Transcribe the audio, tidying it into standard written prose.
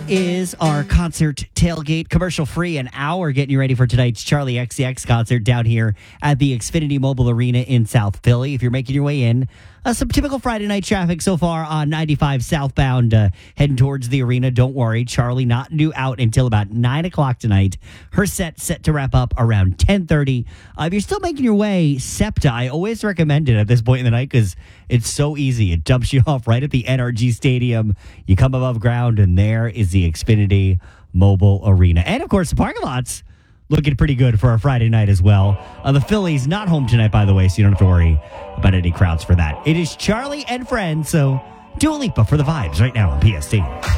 is our concert tailgate, commercial free, an hour getting you ready for tonight's Charlie XCX concert down here at the Xfinity Mobile Arena in South Philly. If you're making your way in, some typical Friday night traffic so far on 95 southbound heading towards the arena. Don't worry, Charlie not due out until about 9 o'clock tonight. Her set to wrap up around 10:30. If you're still making your way, SEPTA, I always recommend it at this point in the night because it's so easy. It dumps you off right at the NRG Stadium. You come above ground, and there is the Xfinity Mobile Arena. And, of course, the parking lots looking pretty good for a Friday night as well. The Phillies not home tonight, by the way, so you don't have to worry about any crowds for that. It is Charlie and Friends, so Dua Lipa for the vibes right now on PST.